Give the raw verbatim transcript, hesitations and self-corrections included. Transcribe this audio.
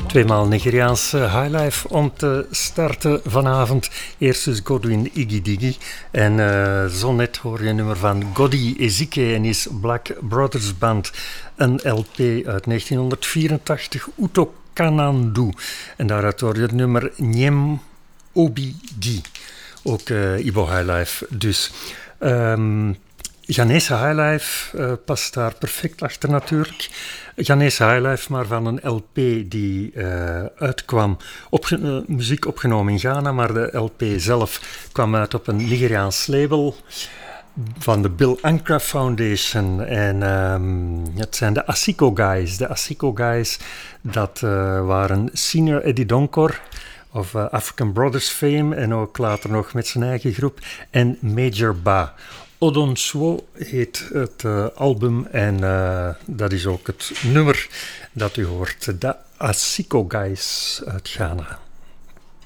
Tweemaal Nigeriaanse highlife om te starten vanavond. Eerst dus Godwin Iggy Diggy. En uh, zo net hoor je een nummer van Godi Ezike en his Black Brothers Band. Een L P uit negentien vierentachtig, Uto Kanandu. En daaruit hoor je het nummer Nyem Obi Di. Ook uh, Ibo highlife dus. Um, Ghanese highlife uh, past daar perfect achter natuurlijk. Ghanese highlife, maar van een L P die uh, uitkwam, opge- uh, muziek opgenomen in Ghana, maar de L P zelf kwam uit op een Nigeriaans label van de Bill Ankra Foundation. En um, het zijn de Asiko Guys. De Asiko Guys, dat uh, waren Senior Eddie Donkor, of uh, African Brothers fame, en ook later nog met zijn eigen groep, en Major Ba. Odonswo heet het uh, album en uh, dat is ook het nummer dat u hoort. De Asiko Guys uit Ghana.